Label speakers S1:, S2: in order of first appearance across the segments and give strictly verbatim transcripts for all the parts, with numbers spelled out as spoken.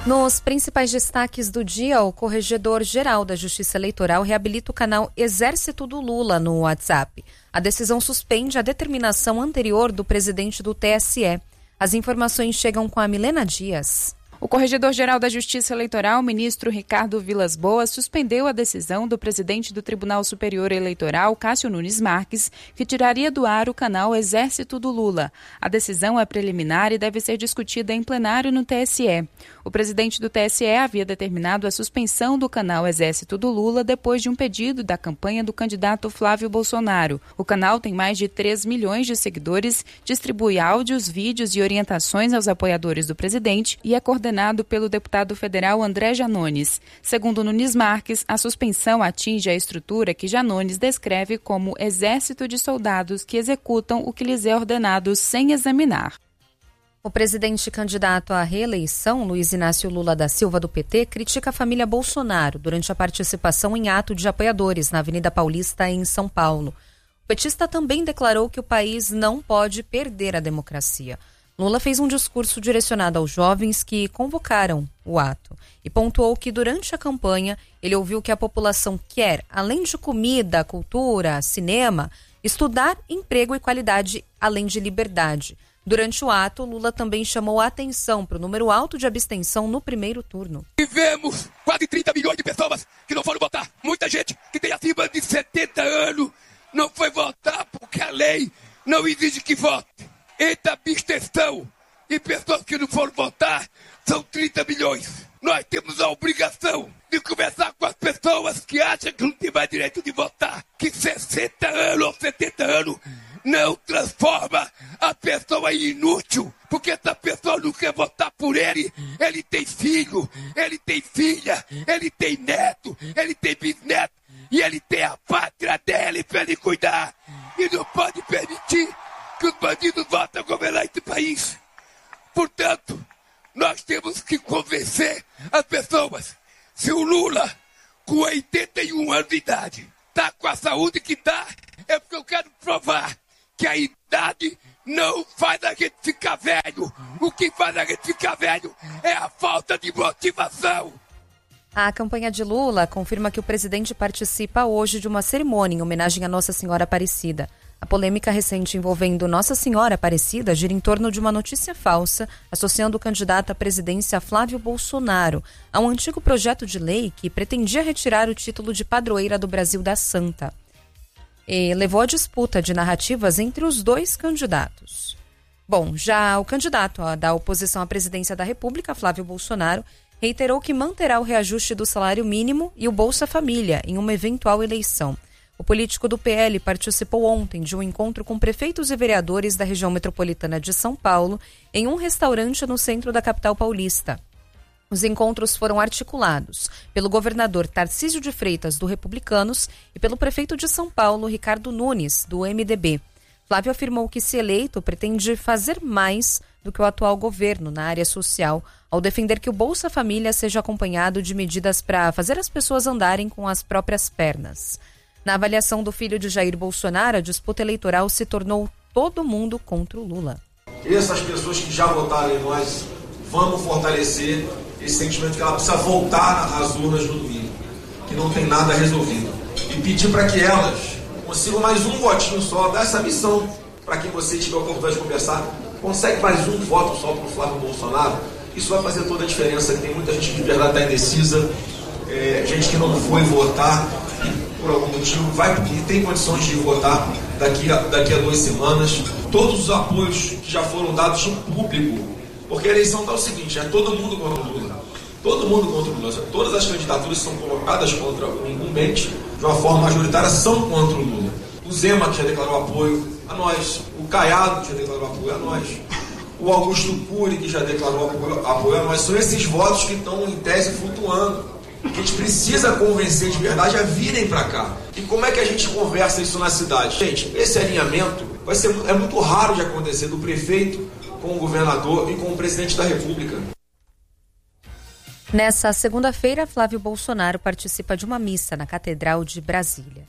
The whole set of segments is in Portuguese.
S1: Nos principais destaques do dia, o Corregedor-Geral da Justiça Eleitoral reabilita o canal Exército do Lula no WhatsApp. A decisão suspende a determinação anterior do presidente do T S E. As informações chegam com a Milena Dias.
S2: O Corregedor-Geral da Justiça Eleitoral, ministro Ricardo Vilas Boas, suspendeu a decisão do presidente do Tribunal Superior Eleitoral, Cássio Nunes Marques, que tiraria do ar o canal Exército do Lula. A decisão é preliminar e deve ser discutida em plenário no T S E. O presidente do T S E havia determinado a suspensão do canal Exército do Lula depois de um pedido da campanha do candidato Flávio Bolsonaro. O canal tem mais de três milhões de seguidores, distribui áudios, vídeos e orientações aos apoiadores do presidente e é coordenado pelo deputado federal André Janones. Segundo Nunes Marques, a suspensão atinge a estrutura que Janones descreve como exército de soldados que executam o que lhes é ordenado sem examinar.
S1: O presidente candidato à reeleição, Luiz Inácio Lula da Silva, do P T, critica a família Bolsonaro durante a participação em ato de apoiadores na Avenida Paulista, em São Paulo. O petista também declarou que o país não pode perder a democracia. Lula fez um discurso direcionado aos jovens que convocaram o ato e pontuou que durante a campanha ele ouviu que a população quer, além de comida, cultura, cinema, estudar, emprego e qualidade, além de liberdade. Durante o ato, Lula também chamou a atenção para o número alto de abstenção no primeiro turno.
S3: Tivemos quase trinta milhões de pessoas que não foram votar. Muita gente que tem acima de setenta anos não foi votar porque a lei não exige que vote. Entre abstenção e pessoas que não foram votar, são trinta milhões. Nós temos a obrigação de conversar com as pessoas que acham que não tem mais direito de votar. Que sessenta anos ou setenta anos não transforma a pessoa em inútil. Porque essa pessoa não quer votar por ele. Ele tem filho, ele tem filha, ele tem neto, ele tem bisneto. E ele tem a pátria dele para ele cuidar. E não pode permitir que os bandidos voltem a governar esse país. Portanto, nós temos que convencer as pessoas. Se o Lula, com oitenta e um anos de idade, está com a saúde que está, é porque eu quero provar que a idade não faz a gente ficar velho. O que faz a gente ficar velho é a falta de motivação.
S1: A campanha de Lula confirma que o presidente participa hoje de uma cerimônia em homenagem a Nossa Senhora Aparecida. A polêmica recente envolvendo Nossa Senhora Aparecida gira em torno de uma notícia falsa associando o candidato à presidência Flávio Bolsonaro a um antigo projeto de lei que pretendia retirar o título de padroeira do Brasil da Santa. E levou a disputa de narrativas entre os dois candidatos. Bom, já o candidato da oposição à presidência da República, Flávio Bolsonaro, reiterou que manterá o reajuste do salário mínimo e o Bolsa Família em uma eventual eleição. O político do P L participou ontem de um encontro com prefeitos e vereadores da região metropolitana de São Paulo em um restaurante no centro da capital paulista. Os encontros foram articulados pelo governador Tarcísio de Freitas, do Republicanos, e pelo prefeito de São Paulo, Ricardo Nunes, do M D B. Flávio afirmou que, se eleito, pretende fazer mais do que o atual governo na área social, ao defender que o Bolsa Família seja acompanhado de medidas para fazer as pessoas andarem com as próprias pernas. Na avaliação do filho de Jair Bolsonaro, a disputa eleitoral se tornou todo mundo contra o Lula.
S4: Essas pessoas que já votaram em nós, vamos fortalecer esse sentimento que ela precisa voltar às urnas no domingo, que não tem nada resolvido. E pedir para que elas consigam mais um votinho só, dar essa missão para quem você tiver a oportunidade de conversar. Consegue mais um voto só para o Flávio Bolsonaro, isso vai fazer toda a diferença. Tem muita gente que de verdade está indecisa, é, gente que não foi votar e por algum motivo vai e tem condições de votar daqui a, daqui a duas semanas. Todos os apoios que já foram dados em público, porque a eleição está o seguinte, é todo mundo contra o Lula. Todo mundo contra o Lula. Todas as candidaturas que são colocadas contra o incumbente, de uma forma majoritária, são contra o Lula. O Zema, que já declarou apoio a nós. O Caiado, que já declarou apoio a nós. O Augusto Cury, que já declarou apoio, apoio a nós. São esses votos que estão, em tese, flutuando. Que a gente precisa convencer de verdade a virem para cá. E como é que a gente conversa isso na cidade? Gente, esse alinhamento vai ser, é muito raro de acontecer, do prefeito com o governador e com o presidente da República.
S1: Nessa segunda-feira, Flávio Bolsonaro participa de uma missa na Catedral de Brasília.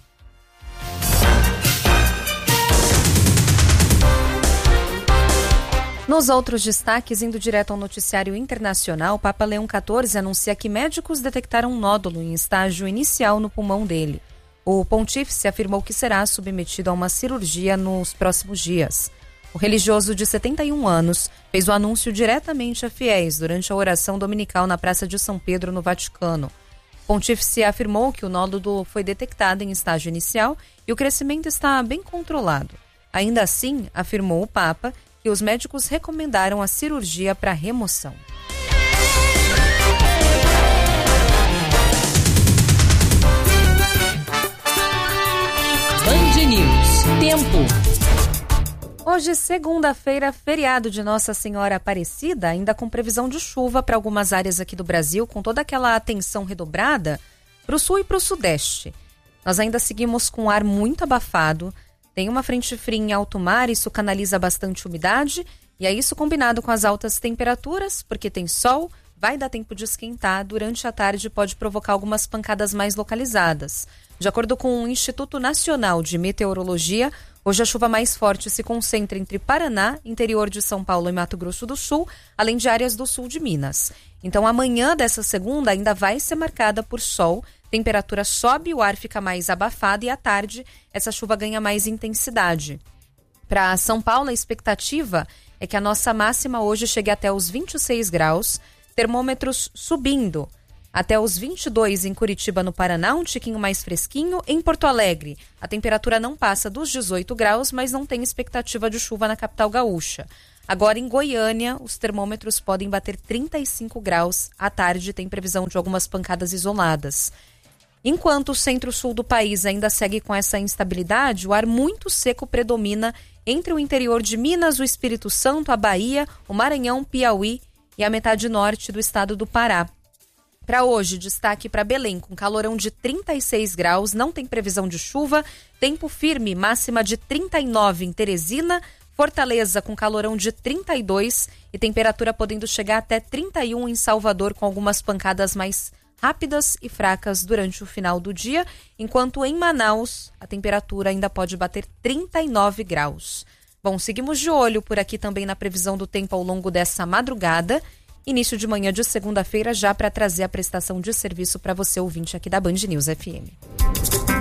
S1: Nos outros destaques, indo direto ao noticiário internacional, o Papa Leão quatorze anuncia que médicos detectaram um nódulo em estágio inicial no pulmão dele. O pontífice afirmou que será submetido a uma cirurgia nos próximos dias. O religioso de setenta e um anos fez o anúncio diretamente a fiéis durante a oração dominical na Praça de São Pedro, no Vaticano. O pontífice afirmou que o nódulo foi detectado em estágio inicial e o crescimento está bem controlado. Ainda assim, afirmou o Papa, que os médicos recomendaram a cirurgia para remoção.
S5: Band News. Tempo.
S1: Hoje, segunda-feira, feriado de Nossa Senhora Aparecida, ainda com previsão de chuva para algumas áreas aqui do Brasil, com toda aquela atenção redobrada para o sul e para o sudeste. Nós ainda seguimos com ar muito abafado. Tem uma frente fria em alto mar, isso canaliza bastante umidade, e é isso combinado com as altas temperaturas, porque tem sol, vai dar tempo de esquentar, durante a tarde pode provocar algumas pancadas mais localizadas. De acordo com o Instituto Nacional de Meteorologia, hoje a chuva mais forte se concentra entre Paraná, interior de São Paulo e Mato Grosso do Sul, além de áreas do sul de Minas. Então amanhã dessa segunda ainda vai ser marcada por sol, temperatura sobe, o ar fica mais abafado e à tarde essa chuva ganha mais intensidade. Para São Paulo, a expectativa é que a nossa máxima hoje chegue até os vinte e seis graus, termômetros subindo até os vinte e dois em Curitiba, no Paraná, um tiquinho mais fresquinho. Em Porto Alegre, a temperatura não passa dos dezoito graus, mas não tem expectativa de chuva na capital gaúcha. Agora, em Goiânia, os termômetros podem bater trinta e cinco graus. À tarde, tem previsão de algumas pancadas isoladas. Enquanto o centro-sul do país ainda segue com essa instabilidade, o ar muito seco predomina entre o interior de Minas, o Espírito Santo, a Bahia, o Maranhão, Piauí e a metade norte do estado do Pará. Para hoje, destaque para Belém, com calorão de trinta e seis graus, não tem previsão de chuva, tempo firme, máxima de trinta e nove em Teresina, Fortaleza com calorão de trinta e dois e temperatura podendo chegar até trinta e um em Salvador, com algumas pancadas mais rápidas e fracas durante o final do dia, enquanto em Manaus a temperatura ainda pode bater trinta e nove graus. Bom, seguimos de olho por aqui também na previsão do tempo ao longo dessa madrugada, início de manhã de segunda-feira, já para trazer a prestação de serviço para você ouvinte aqui da Band News F M.